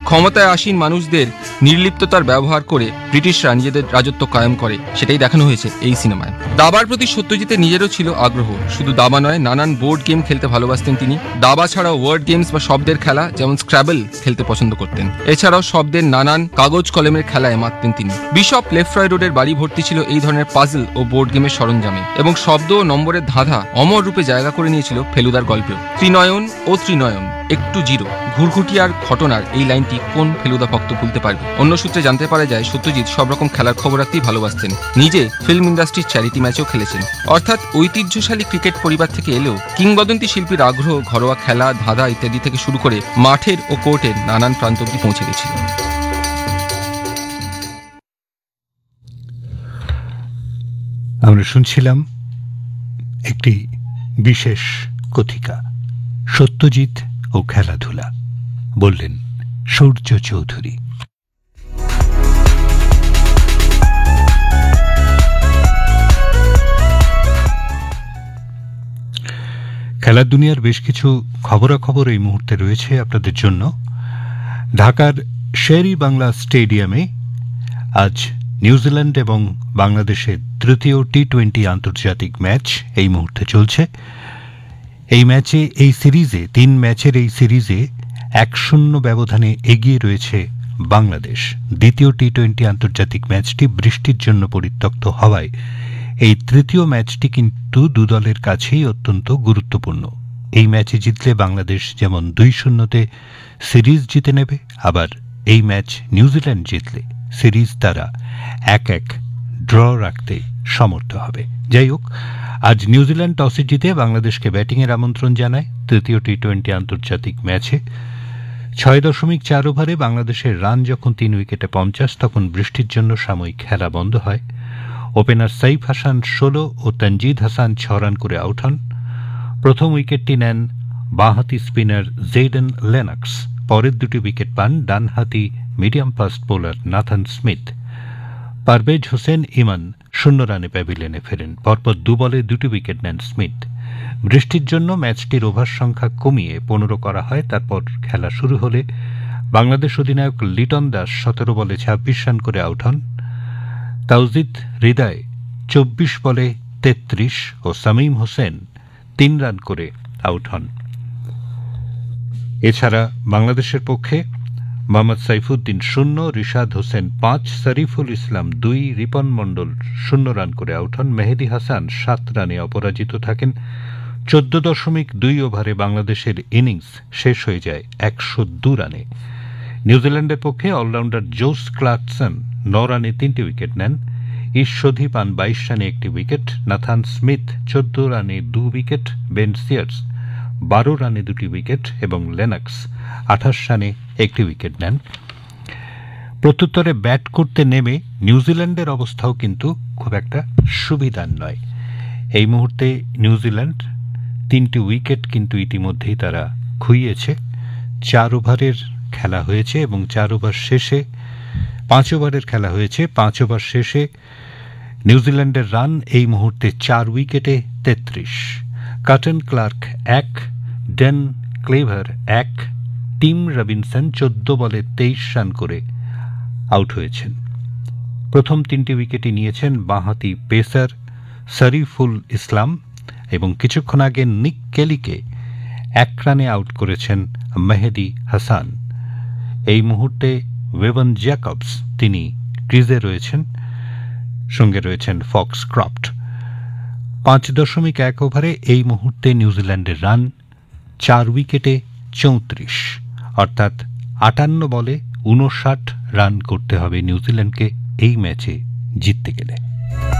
ক্ষমতায় আসীন মানুষদের নির্লিপ্ততার ব্যবহার করে ব্রিটিশরা নিজেদের রাজত্ব কায়েম করে, সেটাই দেখানো হয়েছে এই সিনেমায়। দাবার প্রতি সত্যজিতের নিজেরও ছিল আগ্রহ। শুধু দাবা নয়, নানান বোর্ড গেম খেলতে ভালোবাসতেন তিনি। দাবা ছাড়াও ওয়ার্ড গেমস বা শব্দের খেলা যেমন স্ক্র্যাবল খেলতে পছন্দ করতেন। এছাড়াও শব্দের নানান কাগজ কলমের খেলায় মাততেন তিনি। বিশপ লেফ্রয় রোডের বাড়ি ভর্তি ছিল এই ধরনের পাজল ও বোর্ড গেমের সরঞ্জামে, এবং শব্দ ও নম্বরের ধাঁধা অমর রূপে জায়গা করে নিয়েছিল ফেলুদার গল্পেও। ত্রিনয়ন ও ত্রিনয়ন একটু জিরো, ঘুরঘুটিয়ার ঘটনার এই লাইনটি কোন ফেলুদা ভক্ত ভুলতে পারবে? অন্য সূত্রে জানতে পারা যায় সত্যজিৎ সব রকম খেলার খবর রাখতেই ভালোবাসতেন। নিজে ফিল্ম ইন্ডাস্ট্রির চ্যারিটি ম্যাচেও খেলেছেন। অর্থাৎ ঐতিহ্যশালী ক্রিকেট পরিবার থেকে এলেও কিংবদন্তি শিল্পীর আগ্রহ ঘরোয়া খেলা, ধাঁধা ইত্যাদি থেকে শুরু করে মাঠের ও কোর্টের নানান প্রান্ত অব্দি পৌঁছে গেছিল। আমরা শুনছিলাম একটি বিশেষ কথিকা, সত্যজিৎ ও খেলাধুলা। বললেন সূর্য চৌধুরী। খেলার দুনিয়ার বেশ কিছু খবরাখবর এই মুহূর্তে রয়েছে আপনাদের জন্য। ঢাকার শের-ই বাংলা স্টেডিয়ামে আজ নিউজিল্যান্ড এবং বাংলাদেশের তৃতীয় টি-20 আন্তর্জাতিক ম্যাচ এই মুহূর্তে চলছে। এই ম্যাচে, এই সিরিজে, 3 ম্যাচের এই সিরিজে 1-0 ব্যবধানে এগিয়ে রয়েছে বাংলাদেশ। দ্বিতীয় টি-20 আন্তর্জাতিক ম্যাচটি বৃষ্টির জন্য পরিত্যক্ত হওয়ায় এই তৃতীয় ম্যাচটি কিন্তু দু দলের কাছেই অত্যন্ত গুরুত্বপূর্ণ। এই ম্যাচে জিতলে বাংলাদেশ যেমন 2-0 সিরিজ জিতে নেবে, আবার এই ম্যাচ নিউজিল্যান্ড জিতলে সিরিজ তারা 1-1 ড্র রাখতে সমর্থ হবে। যাই হোক, আজ নিউজিল্যান্ড টসে জিতে বাংলাদেশকে ব্যাটিংয়ের আমন্ত্রণ জানায়। তৃতীয় টি-20 আন্তর্জাতিক ম্যাচে 6.4 ওভারে বাংলাদেশের রান যখন 3 উইকেটে 50, তখন বৃষ্টির জন্য সাময়িক খেলা বন্ধ হয়। ওপেনার সাইফ হাসান 16 ও তানজিদ হাসান 6 রান করে আউট হন। প্রথম উইকেটটি নেন বাঁহাতি স্পিনার জেডেন লেনক্স। পরের 2টি উইকেট পান ডানহাতি medium fast bowler Nathan Smith. Parvez Hossain ইমান 0 রানে প্যাভিলিয়নে ফেরেন। পরপর 2 বলে 2টি উইকেট নেন স্মিথ। বৃষ্টির জন্য ম্যাচটির ওভার সংখ্যা কমিয়ে 15 করা হয়। তারপর খেলা শুরু হলে বাংলাদেশ অধিনায়ক লিটন দাস 17 বলে 26 রান করে আউট হন। তাওজিদ হৃদয় 24 বলে 33 ও সামিম হোসেন 3 রান করে আউট হন। এছাড়া বাংলাদেশের পক্ষে মোহাম্মদ সাইফুদ্দিন 0, রিশাদ হোসেন 5, শরীফুল ইসলাম 2, রিপন মণ্ডল 0 রান করে আউট হন। মেহেদি হাসান 7 রানে অপরাজিত থাকেন। 14.2 ওভারে বাংলাদেশের ইনিংস শেষ হয়ে যায় 102 রানে। নিউজিল্যান্ডের পক্ষে অলরাউন্ডার জোস ক্লার্কসন 9 রানে 3টি উইকেট নেন। ঈশ্বধি পান 22 রানে 1টি উইকেট। নাথান স্মিথ 14 রানে 2 উইকেট। বেন সিয়ার্স 12 রানে 2টি উইকেট এবং লেনক্স 28 রানে 1টি উইকেট নেন। প্রত্যুত্তরে ব্যাট করতে নেমে নিউজিল্যান্ডের অবস্থাও কিন্তু খুব একটা সুবিধার নয়। এই মুহূর্তে নিউজিল্যান্ড 3টি উইকেট কিন্তু ইতিমধ্যেই তারা খুইয়েছে। 4 ওভারের খেলা হয়েছে এবং 4 ওভার শেষে 5 ওভারের খেলা হয়েছে। 5 ওভার শেষে নিউজিল্যান্ডের রান এই মুহূর্তে 4 উইকেটে 33। কাটন ক্লার্ক 1, ডেন ক্লেভার 1, টিম রবিনসন 14 বলে 23 রান করে আউট হয়েছেন। প্রথম 3টি উইকেটই নিয়েছেন বাঁহাতি পেসার শরীফুল ইসলাম এবং কিছুক্ষণ আগে নিক কেলিকে 1 রানে আউট করেছেন মেহেদি হাসান। এই মুহূর্তে ওয়েভন জ্যাকবস তিনি ক্রিজে রয়েছেন, সঙ্গে রয়েছেন ফক্স ক্রফট। 5.1 ওভারে এই মুহূর্তে নিউজিল্যান্ডের রান 4 উইকেটে 34, অর্থাৎ 58 বলে 59 রান করতে হবে নিউজিল্যান্ডকে এই ম্যাচে জিততে গেলে।